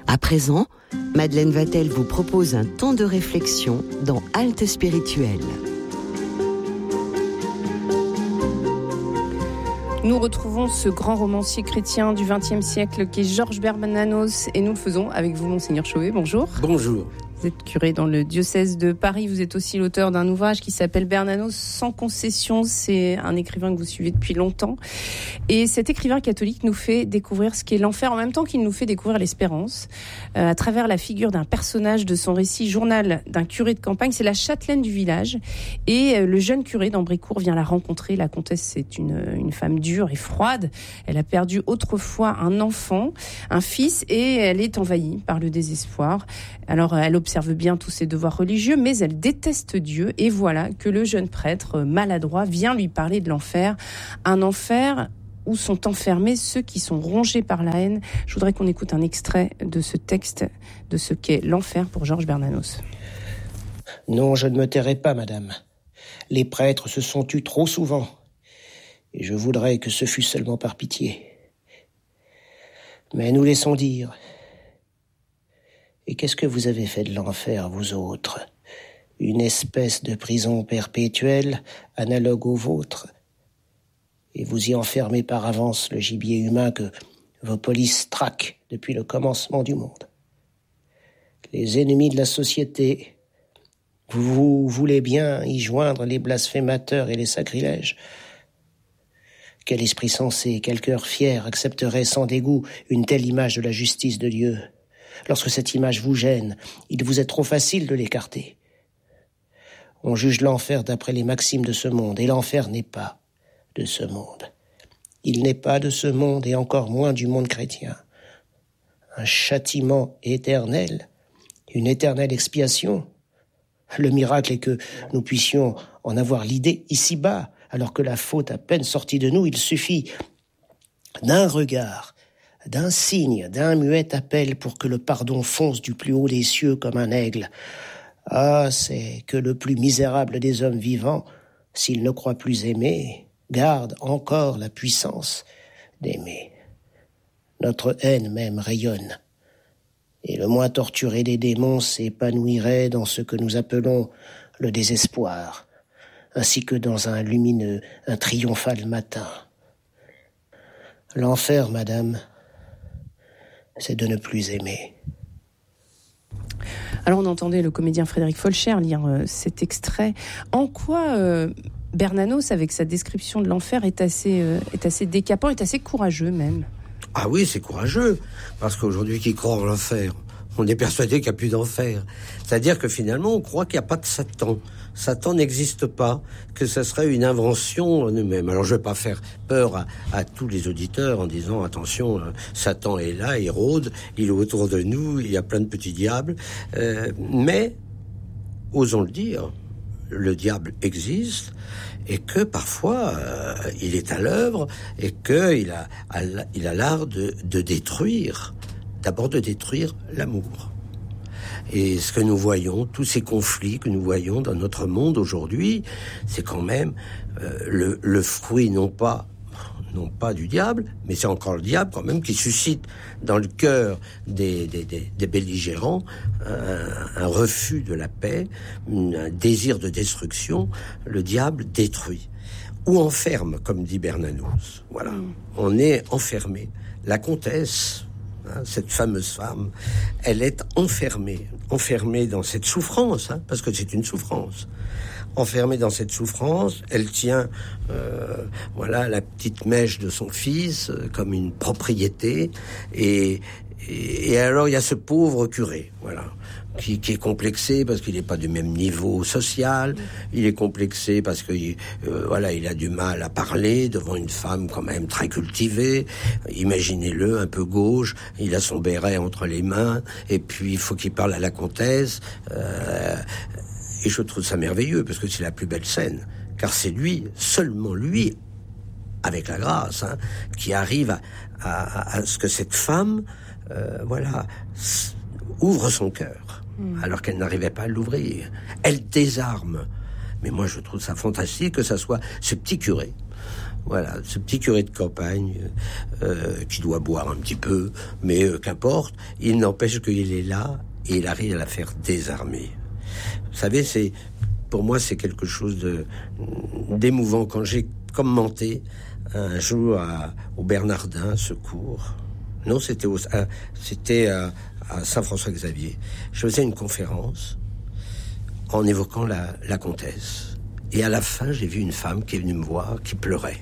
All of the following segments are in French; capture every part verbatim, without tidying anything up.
À présent, Madeleine Vatel vous propose un temps de réflexion dans Halte spirituelle. Nous retrouvons ce grand romancier chrétien du vingtième siècle qui est Georges Bernanos et nous le faisons avec vous, Monseigneur Chauvet. Bonjour. Bonjour. Vous êtes curé dans le diocèse de Paris. Vous êtes aussi l'auteur d'un ouvrage qui s'appelle Bernanos sans concession. C'est un écrivain que vous suivez depuis longtemps. Et cet écrivain catholique nous fait découvrir ce qu'est l'enfer en même temps qu'il nous fait découvrir l'espérance. Euh, à travers la figure d'un personnage de son récit Journal d'un curé de campagne. C'est la châtelaine du village. Et euh, le jeune curé d'Ambrécourt vient la rencontrer. La comtesse, c'est une, une femme dure et froide. Elle a perdu autrefois un enfant, un fils, et elle est envahie par le désespoir. Alors, elle observe bien tous ses devoirs religieux, mais elle déteste Dieu. Et voilà que le jeune prêtre, maladroit, vient lui parler de l'enfer. Un enfer où sont enfermés ceux qui sont rongés par la haine. Je voudrais qu'on écoute un extrait de ce texte, de ce qu'est l'enfer pour Georges Bernanos. Non, je ne me tairai pas, madame. Les prêtres se sont tus trop souvent. Et je voudrais que ce fût seulement par pitié. Mais nous laissons dire... Et qu'est-ce que vous avez fait de l'enfer, vous autres ? Une espèce de prison perpétuelle, analogue au vôtre. Et vous y enfermez par avance le gibier humain que vos polices traquent depuis le commencement du monde. Les ennemis de la société, vous, vous voulez bien y joindre les blasphémateurs et les sacrilèges ? Quel esprit sensé, quel cœur fier accepterait sans dégoût une telle image de la justice de Dieu ? Lorsque cette image vous gêne, il vous est trop facile de l'écarter. On juge l'enfer d'après les maximes de ce monde, et l'enfer n'est pas de ce monde. Il n'est pas de ce monde, et encore moins du monde chrétien. Un châtiment éternel, une éternelle expiation. Le miracle est que nous puissions en avoir l'idée ici-bas, alors que la faute à peine sortie de nous, il suffit d'un regard, d'un signe, d'un muet appel pour que le pardon fonce du plus haut des cieux comme un aigle. Ah, c'est que le plus misérable des hommes vivants, s'il ne croit plus aimer, garde encore la puissance d'aimer. Notre haine même rayonne, et le moins torturé des démons s'épanouirait dans ce que nous appelons le désespoir, ainsi que dans un lumineux, un triomphal matin. L'enfer, madame, c'est de ne plus aimer. Alors on entendait le comédien Frédéric Folcher lire euh, cet extrait. En quoi euh, Bernanos, avec sa description de l'enfer, est assez, euh, est assez décapant, est assez courageux même ? Ah oui, c'est courageux, parce qu'aujourd'hui, qui croit en l'enfer ? On est persuadé qu'il n'y a plus d'enfer. C'est-à-dire que finalement, on croit qu'il n'y a pas de Satan. Satan n'existe pas, que ce serait une invention en nous-mêmes. Alors je ne vais pas faire peur à, à tous les auditeurs en disant, attention, euh, Satan est là, il rôde, il est autour de nous, il y a plein de petits diables. Euh, mais, osons le dire, le diable existe, et que parfois, euh, il est à l'œuvre, et qu'il a, a, il a l'art de, de détruire, d'abord de détruire l'amour. Et ce que nous voyons, tous ces conflits que nous voyons dans notre monde aujourd'hui, c'est quand même euh, le, le fruit non pas, non pas du diable, mais c'est encore le diable quand même qui suscite dans le cœur des, des, des, des belligérants un, un refus de la paix, un désir de destruction. Le diable détruit ou enferme, comme dit Bernanos. Voilà, on est enfermé. La comtesse, cette fameuse femme, elle est enfermée, enfermée dans cette souffrance, hein, parce que c'est une souffrance. Enfermée dans cette souffrance, elle tient, euh, voilà, la petite mèche de son fils euh, comme une propriété, et, et, et alors il y a ce pauvre curé, voilà, qui, qui est complexé parce qu'il n'est pas du même niveau social, il est complexé parce que euh, voilà, il a du mal à parler devant une femme quand même très cultivée. Imaginez-le, un peu gauche, il a son béret entre les mains, et puis il faut qu'il parle à la comtesse. Euh, et je trouve ça merveilleux parce que c'est la plus belle scène, car c'est lui, seulement lui, avec la grâce, hein, qui arrive à, à, à ce que cette femme, euh, voilà, ouvre son cœur, mmh. alors qu'elle n'arrivait pas à l'ouvrir. Elle désarme. Mais moi, je trouve ça fantastique que ça soit ce petit curé, Voilà, ce petit curé de campagne euh, qui doit boire un petit peu, mais euh, qu'importe, il n'empêche qu'il est là et il arrive à la faire désarmer. Vous savez, c'est, pour moi, c'est quelque chose de, d'émouvant. Quand j'ai commenté un jour à, au Bernardin, Secours, non, c'était, au, à, c'était à, à Saint-François-Xavier, je faisais une conférence en évoquant la, la comtesse. Et à la fin, j'ai vu une femme qui est venue me voir, qui pleurait.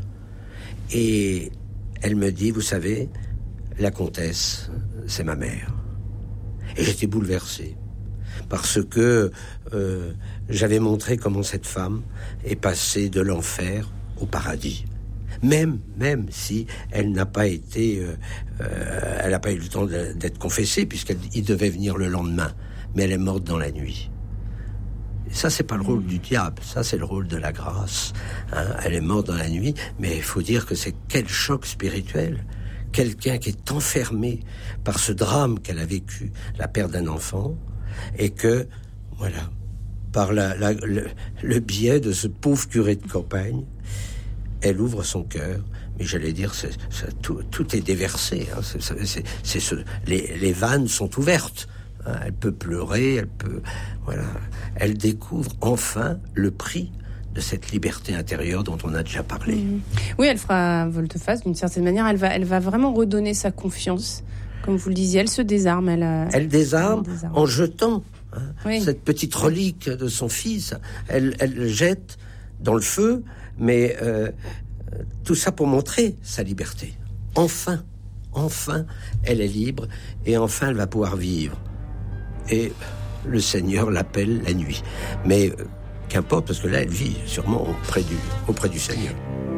Et elle me dit, vous savez, la comtesse, c'est ma mère. Et j'étais bouleversé. Parce que euh, j'avais montré comment cette femme est passée de l'enfer au paradis. Même, même si elle n'a pas été, euh, euh, elle n'a pas eu le temps de, d'être confessée, puisqu'il devait venir le lendemain. Mais elle est morte dans la nuit. Et ça, c'est pas le rôle du diable, ça, c'est le rôle de la grâce. Hein, elle est morte dans la nuit, mais il faut dire que c'est quel choc spirituel. Quelqu'un qui est enfermé par ce drame qu'elle a vécu, la perte d'un enfant, et que, voilà, par la, la, le, le biais de ce pauvre curé de campagne, elle ouvre son cœur, mais j'allais dire, c'est, c'est, tout, tout est déversé. Hein, c'est, c'est, c'est ce, les, les vannes sont ouvertes. Hein, elle peut pleurer, elle peut, voilà, elle découvre enfin le prix de cette liberté intérieure dont on a déjà parlé. Mmh. Oui, elle fera volte-face d'une certaine manière. Elle va, elle va vraiment redonner sa confiance, comme vous le disiez. Elle se désarme. Elle, elle désarme, elle désarme en jetant hein, oui. cette petite relique de son fils. Elle, elle jette dans le feu, mais euh, tout ça pour montrer sa liberté. Enfin, enfin, elle est libre et enfin, elle va pouvoir vivre. Et le Seigneur l'appelle la nuit. Mais euh, qu'importe, parce que là, elle vit sûrement auprès du, auprès du Seigneur.